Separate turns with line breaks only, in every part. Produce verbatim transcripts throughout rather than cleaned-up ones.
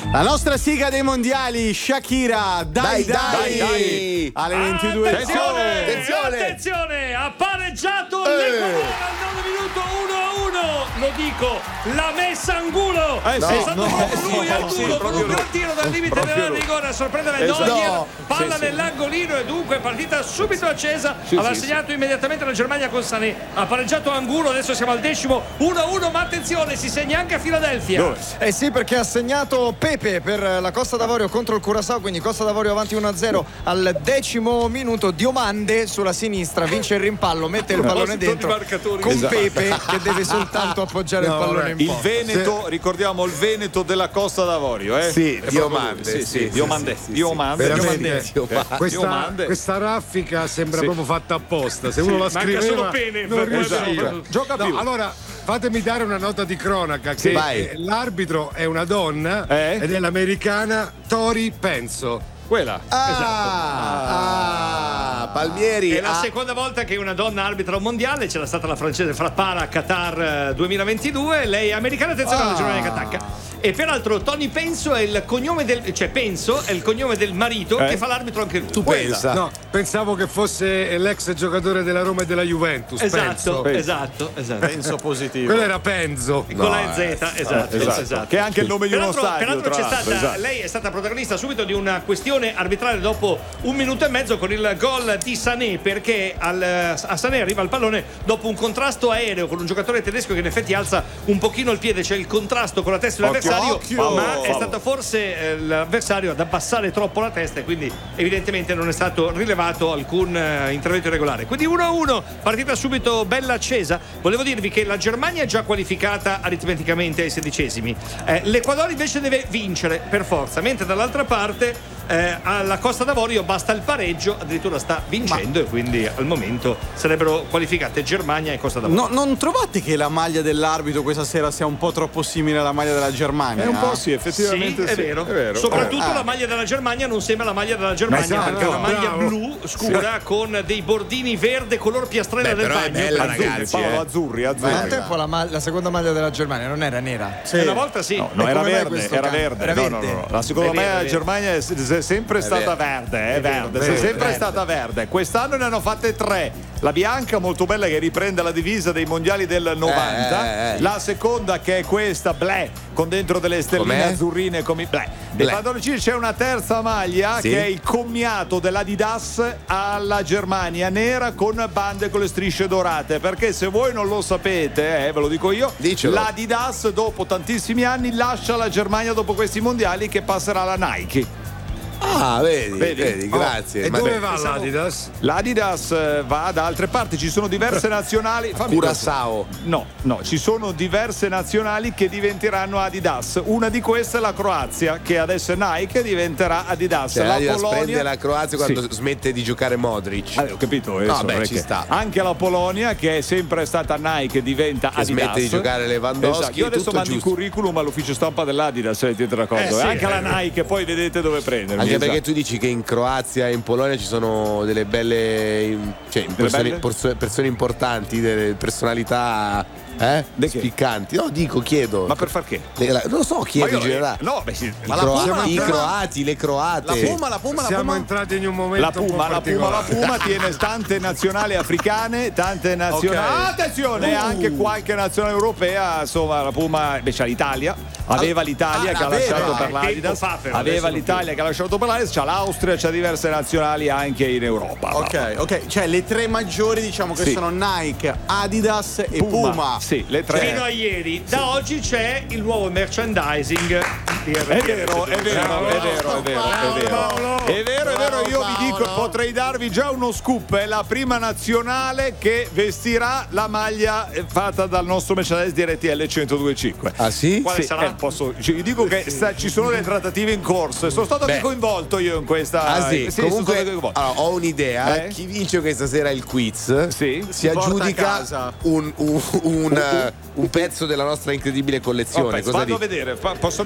La nostra sigla dei mondiali, Shakira, dai dai,
dai, dai.
alle ventidue.
Attenzione,
Attenzione.
attenzione, ha pareggiato
Eh.
l'Equador al nono minuto, uno a uno. Lo dico, l'ha messa Angulo.
Eh,
È
sì,
stato
no,
proprio
sì,
lui
no,
Angulo
sì,
con
proprio
un gran
lui.
tiro dal limite
Proprio
della
lui.
rigore a sorprendere
Esatto.
Neuer.
No.
Palla
Sì, sì.
nell'angolino e dunque partita subito accesa.
Sì,
Aveva
sì,
segnato immediatamente la Germania con Sané. Ha pareggiato Angulo, adesso siamo al decimo, uno a uno, ma attenzione, si segna anche a Filadelfia.
Eh sì, perché ha segnato Pepe per la Costa d'Avorio contro il Curaçao, quindi Costa d'Avorio avanti uno a zero al decimo minuto. Diomande sulla sinistra vince il rimpallo, mette il pallone dentro con
Esatto.
Pepe che deve soltanto appoggiare
No,
il pallone
vabbè.
in
Il
porta.
Veneto, ricordiamo il Veneto della Costa d'Avorio, eh?
Sì,
È proprio
Diomande,
lui. Sì,
sì,
sì,
sì,
Diomande,
sì, sì,
Diomande,
veramente.
Diomande.
Diomande.
Eh, Questa- Diomande. questa
raffica sembra
Sì.
proprio fatta apposta. Se uno la
manca
scriveva
solo pene
non
per
riusciva.
esatto. Gioca
No,
più.
allora fatemi dare una nota di cronaca che
Sì, vai.
eh, l'arbitro è una donna
Eh?
ed è l'americana Tori Penso.
Quella.
Ah, ah, Palmieri.
È la
ah,
seconda volta che una donna arbitra un mondiale, c'era stata la francese Frappara a Qatar eh, duemilaventidue, lei è americana, attenzione alla Germania che attacca. E peraltro Tony Penso è il cognome del cioè Penso è il cognome del marito
Eh?
che fa l'arbitro anche lui.
tu pensa.
No, pensavo che fosse l'ex giocatore della Roma e della Juventus.
Esatto,
Penso.
esatto, esatto.
Penso positivo.
Quello era Penzo.
Con la Z, esatto,
esatto.
esatto.
Che è anche il nome di uno
Peraltro,
stadio,
peraltro
tra
c'è
l'altro,
stata,
esatto.
lei è stata protagonista subito di una questione arbitrale dopo un minuto e mezzo con il gol di Sané, perché al, a Sané arriva il pallone dopo un contrasto aereo con un giocatore tedesco che in effetti alza un pochino il piede, c'è il contrasto con la testa dell'avversario,
occhio.
ma è
Fallo.
stato forse eh, l'avversario ad abbassare troppo la testa e quindi evidentemente non è stato rilevato alcun eh, intervento irregolare. Quindi uno a uno, partita subito bella accesa. Volevo dirvi che la Germania è già qualificata aritmeticamente ai sedicesimi, eh, l'Equador invece deve vincere per forza, mentre dall'altra parte eh, alla Costa d'Avorio basta il pareggio, addirittura sta vincendo, e quindi al momento sarebbero qualificate Germania e Costa d'Avorio.
No, non trovate che la maglia dell'arbitro questa sera sia un po' troppo simile alla maglia della Germania?
È un po' sì, effettivamente
Sì, è
sì,
vero.
è vero.
Soprattutto
Ah.
la maglia della Germania non sembra la maglia della Germania,
Esatto,
perché è una maglia
bravo.
blu scura con dei bordini verde color piastrella
Beh,
del
però è
bagno.
bella,
Azzurri.
ragazzi.
Paolo,
eh.
azzurri,
Ma
azzurri.
un tempo la, ma- la seconda maglia della Germania non era nera.
Sì.
Una volta sì.
No, no,
E
era
come mai
verde,
questo
era
cambio?
verde.
Era
No,
verde?
no, no, La seconda
È vero,
me
è
la
vero.
Germania è, è sempre stata
vero.
verde, è verde,
vero,
è sempre
verde.
stata verde. Quest'anno ne hanno fatte tre. La bianca molto bella che riprende la divisa dei mondiali del novanta,
Eh, eh, eh.
la seconda che è questa blè con dentro delle stelline
Com'è?
azzurrine come blè.
Blè.
E padroncini c'è una terza maglia
Sì.
che è il commiato dell'Adidas alla Germania, nera con bande con le strisce dorate, perché se voi non lo sapete, eh, ve lo dico io,
Dicelo.
l'Adidas dopo tantissimi anni lascia la Germania dopo questi mondiali che passerà alla Nike.
Ah, vedi,
Vedi?
vedi,
Oh,
grazie.
E
Ma-
dove
beh,
va l'Adidas?
L'Adidas eh, va da altre parti, ci sono diverse nazionali. Fammi
Curaçao.
No, no, ci sono diverse nazionali che diventeranno Adidas. Una di queste è la Croazia, che adesso è Nike, diventerà Adidas.
Cioè,
la
l'Adidas
Polonia
prende la Croazia quando
Sì.
smette di giocare Modric.
Ah, ho capito, eh,
No,
insomma,
beh,
non è
ci
che-
sta.
Anche la Polonia, che è sempre stata Nike, diventa
Che
Adidas.
smette di giocare Lewandowski,
Esatto. Io adesso
tutto
mando il
giusto.
curriculum all'ufficio stampa dell'Adidas, se vedete una cosa.
Eh, sì,
anche
eh.
la Nike, poi vedete dove prendermi.
Anche perché
esatto.
tu dici che in Croazia e in Polonia ci sono delle belle, in- cioè persone,
belle?
perso- persone importanti, delle personalità eh?
De che?
spiccanti. No, dico, chiedo.
Ma per far che?
Le- la- non lo so, chiedo
Ma io-
in generale.
No, beh, sì.
I,
Ma la
croa-
Puma,
i
la Puma-
croati, le croate.
La Puma, la Puma, la
Siamo
Puma.
entrati in un momento
La
un po'
Puma, la Puma, la
particolare.
Puma tiene tante nazionali africane, tante nazionali.
Ok.
Attenzione,
Uh.
anche qualche nazione europea. Insomma, la Puma invece ha l'Italia. Aveva l'Italia
ah,
che ha
l'aveva,
lasciato
eh,
per
tempo
l'Adidas.
fa, però,
Aveva
adesso non
l'Italia che ha lasciato per l'Adidas. C'ha l'Austria, c'ha diverse nazionali anche in Europa.
Ok, ok, cioè le tre maggiori diciamo che
Sì.
sono Nike, Adidas e Puma.
Sì, le tre.
Fino a ieri, da oggi c'è il nuovo merchandising di R T L.
È vero, è vero, è vero, è vero, è vero. È vero, è vero, io vi dico, potrei darvi già uno scoop, è la prima nazionale che vestirà la maglia eh, fatta dal nostro merchandise di R T L centodue e cinque.
Ah sì?
Quale
Sì,
sarà?
eh, posso, ci- vi dico che sta- ci sono delle trattative in corso e sono stato anche
Beh.
coinvolto io in questa.
Ah sì,
sono
comunque
stato coinvolto.
allora, ho un'idea.
Eh?
Chi vince questa sera il quiz
Sì.
si
porta a
aggiudica
casa.
un, un, un, eh, un pezzo della nostra incredibile collezione.
Oh,
Cosa
vado
dici?
a vedere, fa- posso andare?
Perché
vado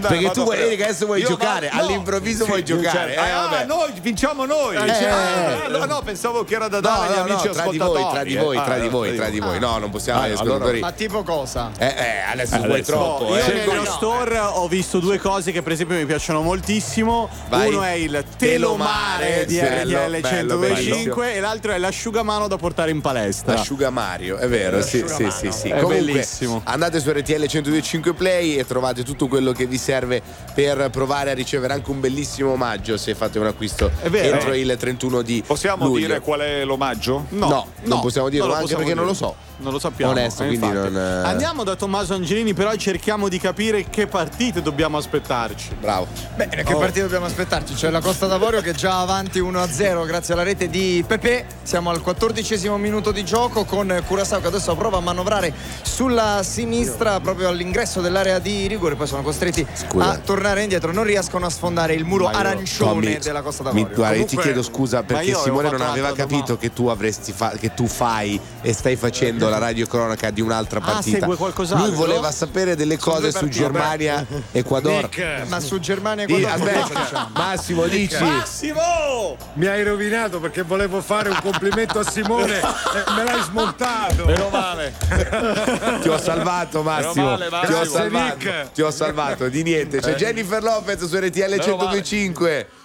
tu vuoi,
però.
vedi che adesso vuoi
Io
giocare,
va- no.
all'improvviso
Sì,
vuoi giocare.
certo.
Eh,
ah,
vabbè.
noi vinciamo noi.
Eh,
Ah,
eh.
no, no, pensavo che era da
No,
dare agli
no,
amici
no, tra di
ascoltatori.
voi, tra di voi,
eh.
tra
Ah,
di voi, tra di voi. No, non possiamo
Ah,
avere
allora-
ascoltatori.
Ma tipo cosa?
Eh, eh, adesso
Eh,
vuoi
adesso-
troppo.
Io
eh.
nello store ho visto due cose che per esempio mi piacciono moltissimo.
Vai.
Uno è il telomare di
Bello,
R T L
bello,
centodue e
bellissimo.
cinque e l'altro è l'asciugamano da portare in palestra.
Asciuga Mario, è vero, sì, sì, sì, sì.
È
Comunque,
bellissimo.
andate su R T L centodue e cinque Play e trovate tutto quello che vi serve per provare a ricevere anche un bellissimo omaggio se fate un acquisto
È vero.
entro il trentuno di
Possiamo
luglio.
dire qual è l'omaggio?
No, non possiamo dirlo,
lo
anche
possiamo
perché non
dire.
lo so.
Non lo sappiamo.
Onesto,
eh,
quindi
infatti.
non, eh.
Andiamo da Tommaso Angelini, però cerchiamo di capire che partite dobbiamo aspettarci.
Bravo.
Bene, che partita dobbiamo aspettarci? C'è la Costa d'Avorio che è già avanti uno a zero grazie alla rete di Pepe. Siamo al quattordicesimo minuto di gioco con Curaçao che adesso prova a manovrare sulla sinistra proprio all'ingresso dell'area di rigore, poi sono costretti
Scusa.
a tornare indietro, non riescono a sfondare il muro
Ma io-
arancione
Tommy,
della Costa
mi-
d'Avorio.
guarda, io ti
Comunque-
chiedo scusa
Ma
perché
io avevo
Simone non
fatto
aveva
un'altra
capito
domanda.
che tu avresti fa- che tu fai e stai facendo la radiocronaca di un'altra
Ah,
partita.
segue qualcos'altro?
Lui voleva sapere delle cose su Germania Ecuador.
Nick,
Ma su Germania e
Di-
Ecuador cosa
aspetta,
facciamo?
Massimo, dici.
Massimo!
mi hai rovinato perché volevo fare un complimento a Simone e me l'hai smontato.
Meno male.
Ti ho salvato, Massimo.
Meno male,
Ti ho
Massimo.
salvato.
Nick.
Ti ho salvato di niente. C'è Jennifer Lopez su R T L centodue e cinque.